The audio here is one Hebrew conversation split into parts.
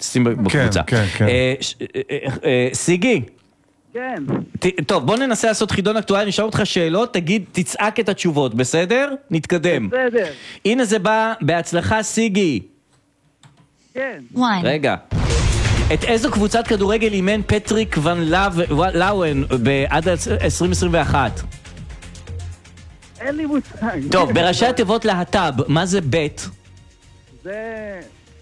שים בקבוצה. כן. סיגי. כן. טוב, בוא ננסה לעשות חידון אקטואלי, נשאר אותך שאלות, תגיד, תצעק את התשובות, בסדר? נתקדם. בסדר. הנה זה בא, בהצלחה סיגי. כן. רגע. את איזו קבוצת כדורגל אימן פטריק ון לאוון עד 2021? אין לי מושג. טוב, בראשי התיבות להט"ב, מה זה בית? זה...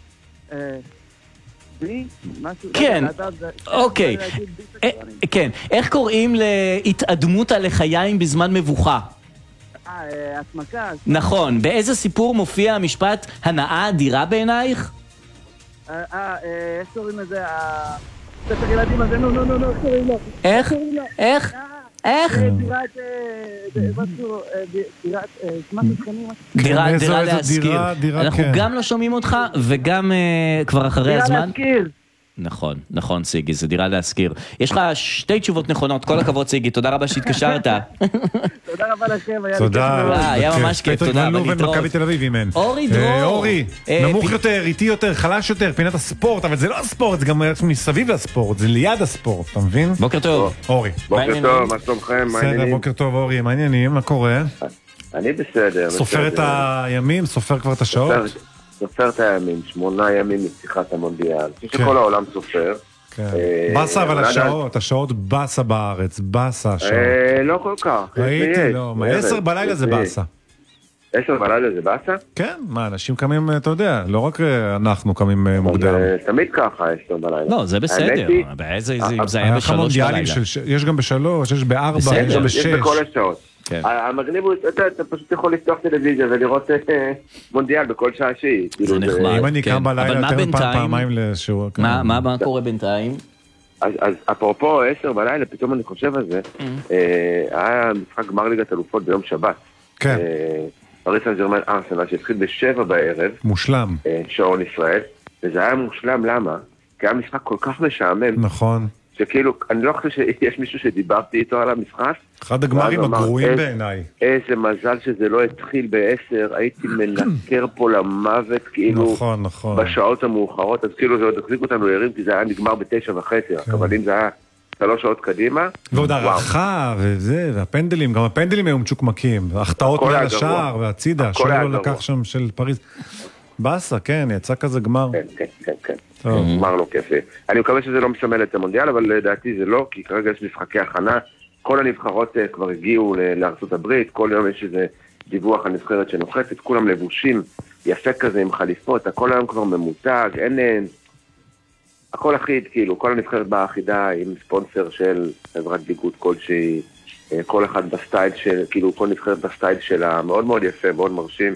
בי? משהו... כן, אוקיי. כן, איך קוראים להתאדמות הלחיים בזמן מבוכה? הסמכה. נכון, באיזה סיפור מופיע המשפט הנאה אדירה בעינייך? איך קוראים לזה? ספר ילדים הזה, נו, קוראים לו. איך? דירה להשכיר. אנחנו גם לא שומעים אותך וגם כבר אחרי הזמן. דירה להשכיר. נכון סיגי, זה דירה להשכיר. יש לך 2 תשובות נכונות, כל הכבוד סיגי, תודה רבה שהתקשרת. תודה רבה לכם, תודה. היה ממש כיף, תודה. פטריק ון לובן, מכבי תל אביב אימן. אורי דרור. אורי, נמוך יותר, איטי יותר, חלש יותר, פינת הספורט, אבל זה לא הספורט, זה גם מסביב לספורט, זה ליד הספורט, אתה מבין? בוקר טוב. אורי. בוקר טוב, מה שלומכם? בסדר, בוקר טוב אורי, מה העניינים? מה קורה? אני בסדר. סופר את הימים, סופר כבר את השעות? סופר את הימים, 8 ימים מפתיחת המונדיאל. שכל העולם סופר. בסה, אבל השעות בסה בארץ, בסה השעות. לא כל כך. ראיתי, לא. 10 בלילה זה בסה. 10 בלילה זה בסה? כן, מה, אנשים קמים, אתה יודע, לא רק אנחנו קמים מוקדם. תמיד ככה, 10 בלילה. לא, זה בסדר. זה היה ב3 בלילה. יש גם ב3, יש ב4, יש ב6. יש בכל השעות. המגניב הוא, אתה פשוט יכול לפתוח טלוויזיה ולראות מונדיאל בכל שעה שהיא. זה נחמד. אם אני קם בלילה יותר פעמיים לשיעור. מה קורה בינתיים? אז אפרופו 10 בלילה, פתאום אני חושב על זה, היה משחק גמר ליגת אלופות ביום שבת. כן. פריס סן ז'רמן ארסנל שהתחיל ב7 בערב. מושלם. שעון ישראל. וזה היה מושלם, למה? כי היה משחק כל כך משעמם. נכון. שכאילו, אני לא חושב שיש מישהו שדיברתי איתו על המשחק. אחד הגמרים הגרועים בעיניי. איזה מזל שזה לא התחיל ב10, הייתי מנקר פה למוות, כאילו, נכון. בשעות המאוחרות, אז כאילו זה עוד החזיק אותנו ערים, כי זה היה נגמר ב9:30, אבל אם זה היה 3 שעות קדימה. ועוד הערכה וזה, והפנדלים, גם הפנדלים היו מצ'וקמקים, החטאות מעל השער והצידה, שלא לקח שם של פריז. בסה, כן, יצא כזה גמר. כן. גמר לא כיפי. אני מקווה שזה לא מסמל את המונדיאל, אבל לדעתי זה לא, כי כרגע יש משחקי הכנה, כל הנבחרות כבר הגיעו לארצות הברית, כל יום יש איזה דיווח על נבחרת שנוחתת, כולם לבושים יפה כזה עם חליפות, הכל היום כבר ממותג, אין... הכל אחיד, כאילו, כל הנבחרת באה אחידה עם ספונסר של חברת ביגוד כלשהי, כל אחד בסטייל של, כאילו, כל נבחרת בסטייל שלה, מאוד מאוד יפה, מאוד מרשים.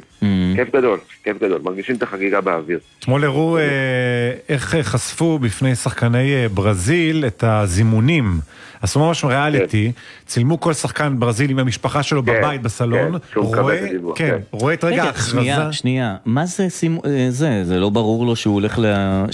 כיף גדול, מרגישים את החגיגה באוויר. אתמול הראו איך חשפו בפני שחקני ברזיל את הזימונים. עשו ממש ריאליטי, צילמו כל שחקן ברזיל עם המשפחה שלו בבית בסלון, רואה את רגע ההכרזה. שנייה, מה זה, זה לא ברור לו שהוא הולך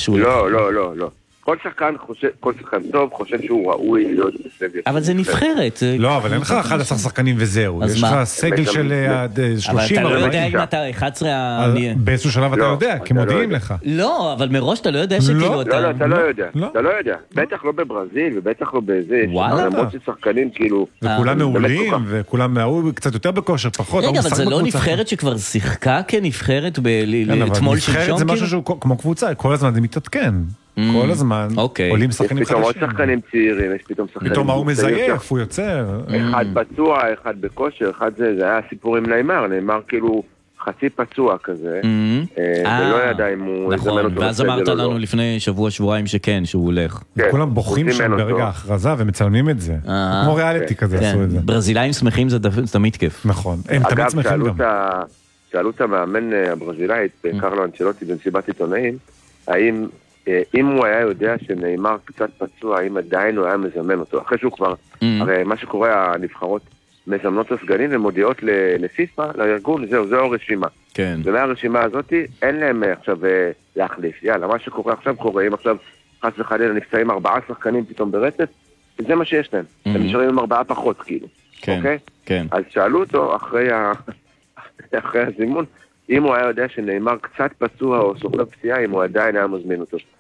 לא. כל שחקן טוב חושב שהוא ראוי להיות בסגל. אבל זה נבחרת. לא, אבל אין לך 11 שחקנים וזהו. יש לך סגל של 30. אבל אתה לא יודע אם אתה 11... באיזשהו שלב אתה יודע, כי מודיעים לך. לא, אבל מראש אתה לא יודע שכאילו אתה... לא, אתה לא יודע. בטח לא בברזיל, ובטח לא בזה. וואלה. למרות ששחקנים כאילו... וכולם מעולים, וכולם מהאו קצת יותר בכושר, פחות. רגע, אבל זה לא נבחרת שכבר שיחקה כנבחרת אתמול שלשום? נבחרת זה משהו שהוא כמו קבוצה, כל הזמן זה מתעדכן. כל הזמן עולים שחקנים חדשים. יש פתאום עוד שחקנים צעירים, יש פתאום שחקנים... פתאום הוא מזייף, הוא יוצר. אחד פצוע, אחד בכושר, אחד זה היה סיפור עם נאמר כאילו חצי פצוע כזה, ולא ידע אם הוא יזמן אותו. נכון, ואז אמרת לנו לפני שבועיים שכן, שהוא הולך. כולם בוחרים שם ברגע ההכרזה ומצלמים את זה. כמו ריאליטי כזה עשו את זה. ברזילאים שמחים זה תמיד כיף. נכון, הם תמיד שמחים גם. שאלו את המאמן הברזילאית, קרלו אנצ'לוטי במסיבת עיתונאים, האם אם הוא היה יודע שנאמר קצת פצוע, האם עדיין הוא היה מזמן אותו, אחרי שהוא כבר, הרי מה שקורה, הנבחרות מזמנות הסגנים ומודיעות לפיפ"א, לארגון, זהו רשימה. כן. ומהרשימה הזאת אין להם עכשיו להחליף. יאללה, מה שקורה עכשיו קורה, אם עכשיו חס וחלילה נפצעים 4 שחקנים פתאום ברצף, זה מה שיש להם. הם נשארים עם 4 פחות, כאילו. כן, כן. אז שאלו אותו אחרי הזימון, אם הוא היה יודע שנאמר קצת פצוע או סוחב פציעה, אם הוא עדיין היה מזמין אותו.